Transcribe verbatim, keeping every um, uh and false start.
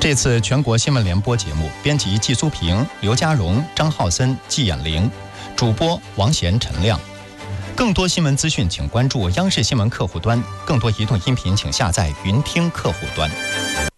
这次全国新闻联播节目，编辑季苏平、刘家荣、张浩森、季衍玲，主播王贤、陈亮。更多新闻资讯，请关注央视新闻客户端；更多移动音频，请下载云听客户端。